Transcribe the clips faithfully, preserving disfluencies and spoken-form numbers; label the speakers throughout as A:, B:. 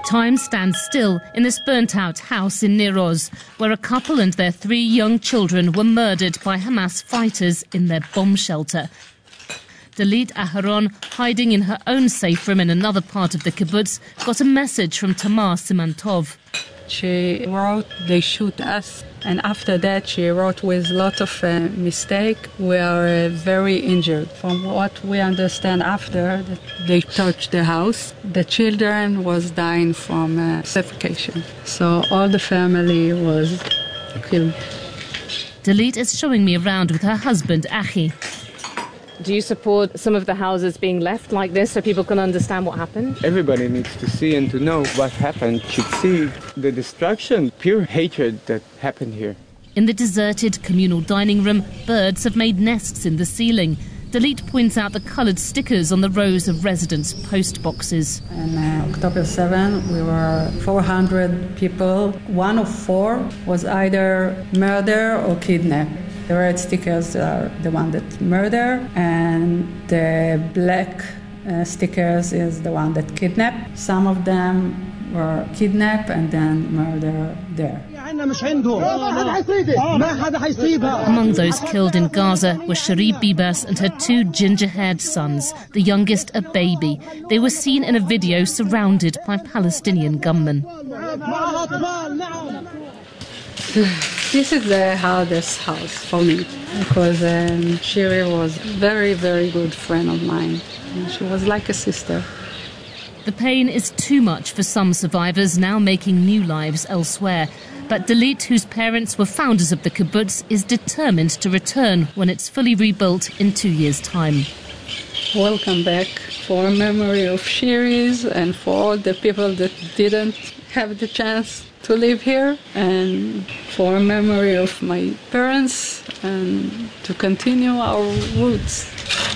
A: Time stands still in this burnt-out house in Nir Oz, where a couple and their three young children were murdered by Hamas fighters in their bomb shelter. Dalit Aharon, hiding in her own safe room in another part of the kibbutz, got a message from Tamar Simantov.
B: She wrote, "They shoot us." And after that, she wrote with a lot of uh, mistake. We are uh, very injured. From what we understand after, that they touched the house. The children was dying from uh, suffocation. So all the family was killed.
A: Dalit is showing me around with her husband, Achi.
C: Do you support some of the houses being left like this so people can understand what happened?
D: Everybody needs to see and to know what happened, should see the destruction, pure hatred that happened here.
A: In the deserted communal dining room, birds have made nests in the ceiling. Dalit points out the coloured stickers on the rows of residents' post boxes.
B: On uh, October seventh, we were four hundred people. One of four was either murder or kidnapped. The red stickers are the one that murder, and the black uh, stickers is the one that kidnap. Some of them were kidnapped and then murdered there.
A: Among those killed in Gaza were Cherie Bibas and her two ginger-haired sons, the youngest a baby. They were seen in a video surrounded by Palestinian gunmen.
B: This is the hardest house for me because um, Cherie was a very, very good friend of mine. She was like a sister.
A: The pain is too much for some survivors now making new lives elsewhere. But Dalit, whose parents were founders of the kibbutz, is determined to return when it's fully rebuilt in two years' time.
B: Welcome back for a memory of Cherie's and for all the people that didn't have the chance to live here, and for a memory of my parents, and to continue our roots.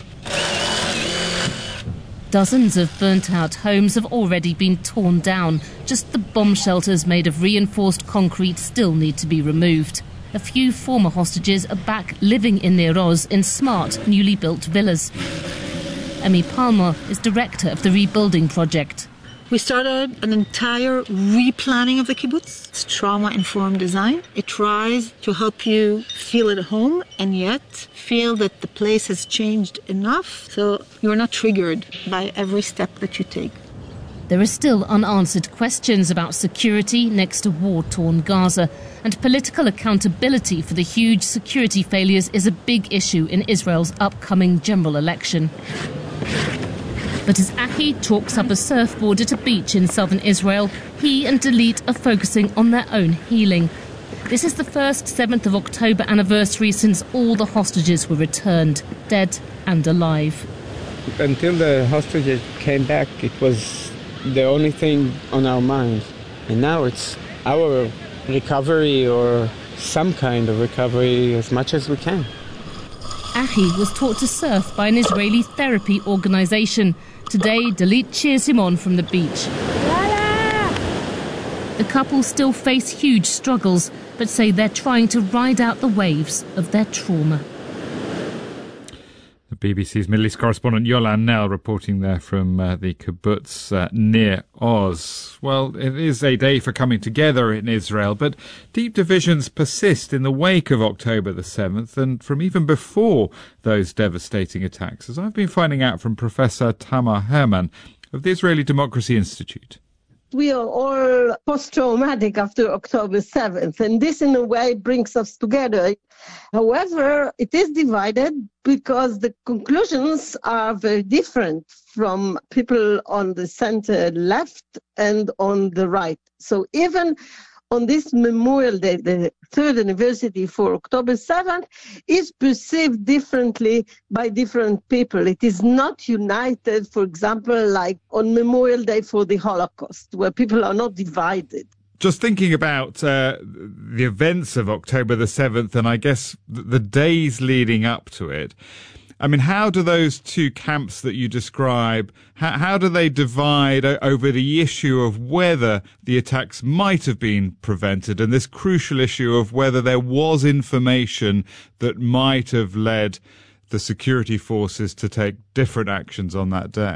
A: Dozens of burnt-out homes have already been torn down. Just the bomb shelters made of reinforced concrete still need to be removed. A few former hostages are back living in Nir Oz in smart, newly built villas. Emi Palmer is director of the rebuilding project.
E: We started an entire replanning of the kibbutz. It's trauma-informed design. It tries to help you feel at home and yet feel that the place has changed enough so you're not triggered by every step that you take.
A: There are still unanswered questions about security next to war-torn Gaza, and political accountability for the huge security failures is a big issue in Israel's upcoming general election. But as Achi chalks up a surfboard at a beach in southern Israel, he and Dalit are focusing on their own healing. This is the first seventh of October anniversary since all the hostages were returned, dead and alive.
D: Until the hostages came back, it was the only thing on our minds. And now it's our recovery, or some kind of recovery, as much as we can.
A: Achi was taught to surf by an Israeli therapy organisation. Today, Dalit cheers him on from the beach. The couple still face huge struggles, but say they're trying to ride out the waves of their trauma.
F: The B B C's Middle East correspondent Yolan Nell reporting there from uh, the kibbutz uh, Nir Oz. Well, it is a day for coming together in Israel, but deep divisions persist in the wake of October the seventh and from even before those devastating attacks, as I've been finding out from Professor Tamar Herman of the Israeli Democracy Institute.
G: We are all post-traumatic after October seventh, and this in a way brings us together. However, it is divided because the conclusions are very different from people on the center left and on the right. So even on this Memorial Day, the third anniversary for October seventh, is perceived differently by different people. It is not united, for example, like on Memorial Day for the Holocaust, where people are not divided.
F: Just thinking about uh, the events of October the seventh, and I guess the days leading up to it, I mean, how do those two camps that you describe, how, how do they divide over the issue of whether the attacks might have been prevented, and this crucial issue of whether there was information that might have led the security forces to take different actions on that day?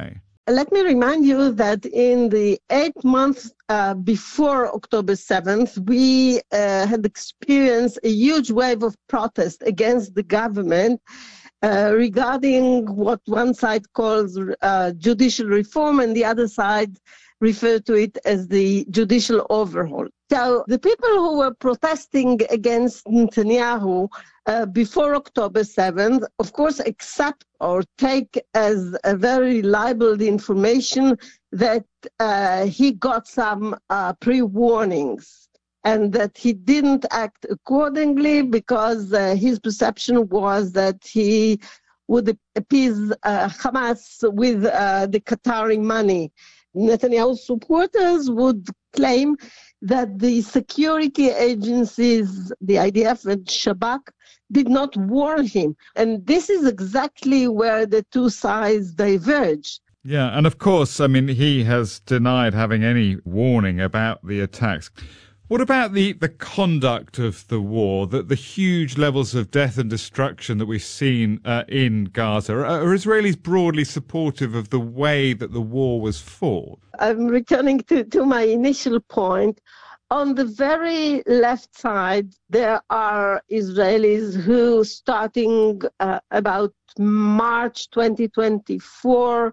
G: Let me remind you that in the eight months uh, before October seventh, we uh, had experienced a huge wave of protest against the government uh, regarding what one side calls uh, judicial reform and the other side refer to it as the judicial overhaul. So the people who were protesting against Netanyahu uh, before October seventh, of course, accept or take as a very reliable the information that uh, he got some uh, pre-warnings and that he didn't act accordingly because uh, his perception was that he would appease uh, Hamas with uh, the Qatari money. Netanyahu's supporters would claim that the security agencies, the I D F and Shabak, did not warn him. And this is exactly where the two sides diverge.
F: Yeah, and of course, I mean, he has denied having any warning about the attacks. What about the, the conduct of the war, the, the huge levels of death and destruction that we've seen uh, in Gaza? Are, are Israelis broadly supportive of the way that the war was fought?
G: I'm returning to, to my initial point. On the very left side, there are Israelis who, starting uh, about March twenty twenty-four,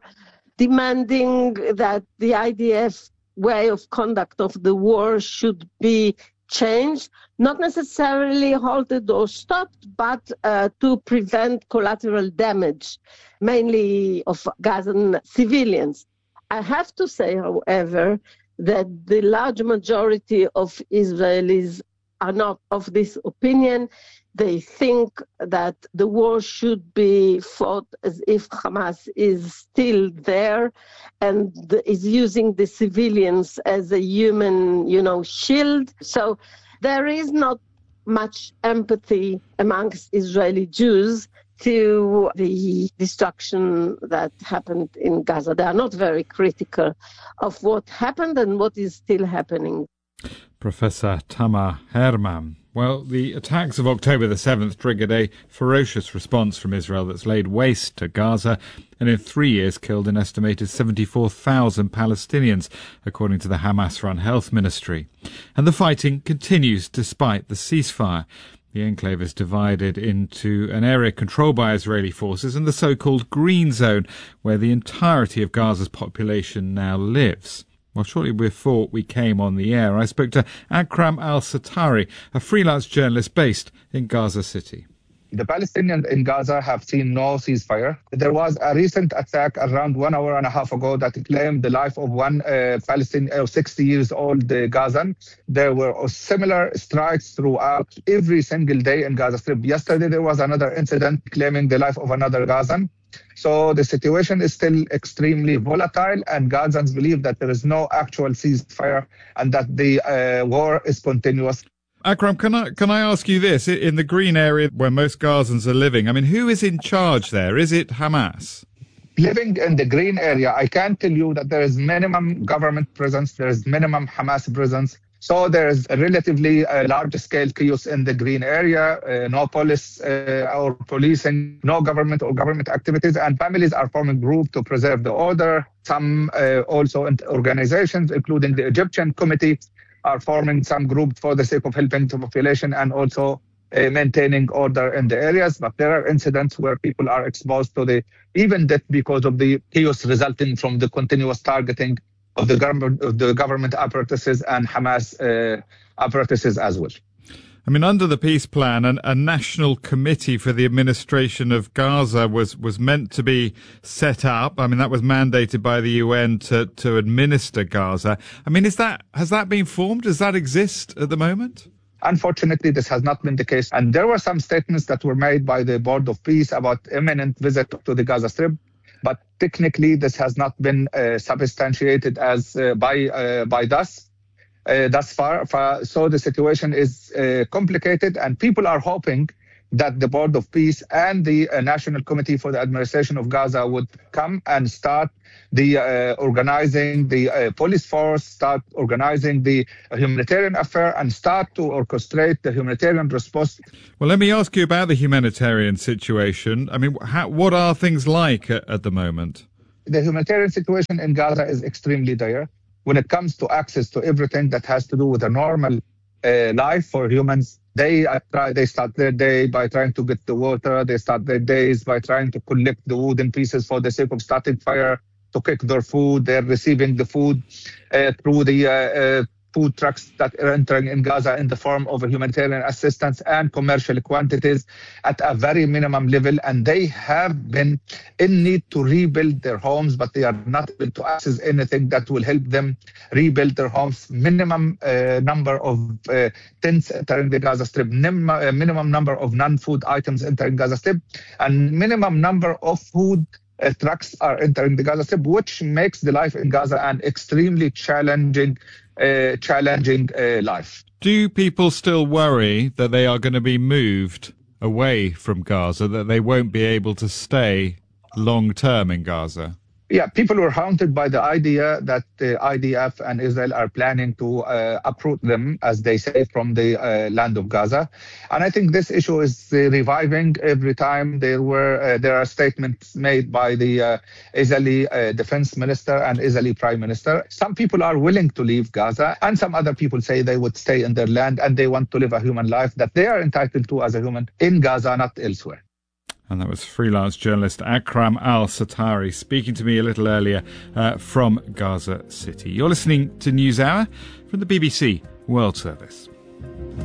G: demanding that the I D F way of conduct of the war should be changed, not necessarily halted or stopped, but uh, to prevent collateral damage, mainly of Gazan civilians. I have to say, however, that the large majority of Israelis are not of this opinion. They think that the war should be fought as if Hamas is still there and is using the civilians as a human, you know, shield. So there is not much empathy amongst Israeli Jews to the destruction that happened in Gaza. They are not very critical of what happened and what is still happening.
F: Professor Tamar Herman. Well, the attacks of October the seventh triggered a ferocious response from Israel that's laid waste to Gaza and in three years killed an estimated seventy-four thousand Palestinians, according to the Hamas-run health ministry. And the fighting continues despite the ceasefire. The enclave is divided into an area controlled by Israeli forces and the so-called Green Zone, where the entirety of Gaza's population now lives. Well, shortly before we came on the air, I spoke to Akram al-Satari, a freelance journalist based in Gaza City.
H: The Palestinians in Gaza have seen no ceasefire. There was a recent attack around one hour and a half ago that claimed the life of one uh, Palestinian, uh, sixty years old uh, Gazan. There were similar strikes throughout every single day in Gaza Strip. Yesterday, there was another incident claiming the life of another Gazan. So the situation is still extremely volatile, and Gazans believe that there is no actual ceasefire and that the uh, war is continuous.
F: Akram, can I can I ask you this? In the green area where most Gazans are living, I mean, who is in charge there? Is it Hamas?
H: Living in the green area, I can tell you that there is minimum government presence, there is minimum Hamas presence. So there is a relatively uh, large-scale chaos in the green area, uh, no police uh, or policing, no government or government activities, and families are forming groups to preserve the order. Some uh, also organizations, including the Egyptian Committee, are forming some groups for the sake of helping the population and also uh, maintaining order in the areas. But there are incidents where people are exposed to the even death because of the chaos resulting from the continuous targeting of the government, of the government apparatuses and Hamas uh, apparatuses as well.
F: I mean, under the peace plan, an, a national committee for the administration of Gaza was, was meant to be set up. I mean, that was mandated by the U N to, to administer Gaza. I mean, is that has that been formed? Does that exist at the moment?
H: Unfortunately, this has not been the case. And there were some statements that were made by the Board of Peace about imminent visit to the Gaza Strip. But technically, this has not been uh, substantiated as uh, by uh, by us uh, thus far. So the situation is uh, complicated, and people are hoping that the Board of Peace and the uh, National Committee for the Administration of Gaza would come and start the uh, organizing the uh, police force, start organizing the uh, humanitarian affair, and start to orchestrate the humanitarian response.
F: Well, let me ask you about the humanitarian situation. I mean, how, what are things like at, at the moment?
H: The humanitarian situation in Gaza is extremely dire when it comes to access to everything that has to do with a normal uh, life for humans. They uh, try, they start their day by trying to get the water. They start their days by trying to collect the wooden pieces for the sake of starting fire, to cook their food. They're receiving the food uh, through the uh, uh, food trucks that are entering in Gaza in the form of humanitarian assistance and commercial quantities at a very minimum level. And they have been in need to rebuild their homes, but they are not able to access anything that will help them rebuild their homes. Minimum uh, number of uh, tents entering the Gaza Strip, nim- uh, minimum number of non-food items entering Gaza Strip, and minimum number of food Uh, trucks are entering the Gaza Strip, which makes the life in Gaza an extremely challenging, uh, challenging uh, life.
F: Do people still worry that they are going to be moved away from Gaza, that they won't be able to stay long term in Gaza?
H: Yeah, people were haunted by the idea that the I D F and Israel are planning to uh, uproot them, as they say, from the uh, land of Gaza. And I think this issue is uh, reviving every time there were uh, there are statements made by the uh, Israeli uh, defense minister and Israeli prime minister. Some people are willing to leave Gaza, and some other people say they would stay in their land and they want to live a human life that they are entitled to as a human in Gaza, not elsewhere.
F: And that was freelance journalist Akram Al-Satari speaking to me a little earlier uh, from Gaza City. You're listening to NewsHour from the B B C World Service.